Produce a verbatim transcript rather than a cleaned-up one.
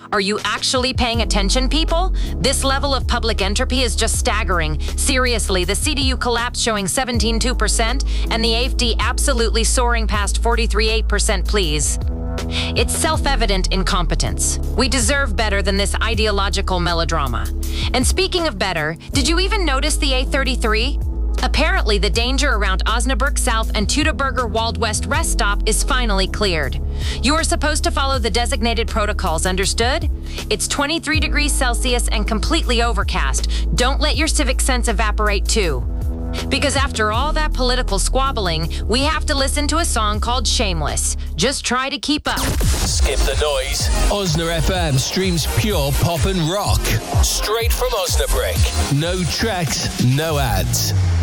Are you actually paying attention, people? This level of public entropy is just staggering. Seriously, the C D U collapse showing seventeen point two percent and the A F D absolutely soaring past forty-three point eight percent, please. It's self-evident incompetence. We deserve better than this ideological melodrama. And speaking of better, did you even notice the A thirty-three? Apparently, the danger around Osnabrück South and Teutoburger Wald West rest stop is finally cleared. You are supposed to follow the designated protocols, understood? It's twenty-three degrees Celsius and completely overcast. Don't let your civic sense evaporate too. Because after all that political squabbling, we have to listen to a song called Shameless. Just try to keep up. Skip the noise. Osna F M streams pure pop and rock. Straight from Osnabrück. No tracks, no ads.